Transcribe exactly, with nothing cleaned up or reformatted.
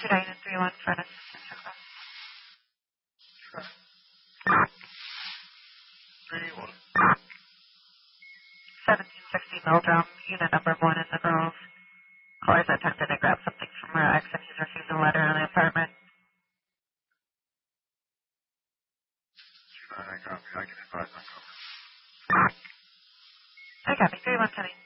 two nine and three one for an assistance request. Sure. three one. seventeen sixty Meldrum, unit number one in the Grove. Caller's attempted to grab something from her ex and he's received a letter in the apartment. I copy. I can advise on cover. I copy. three one seven.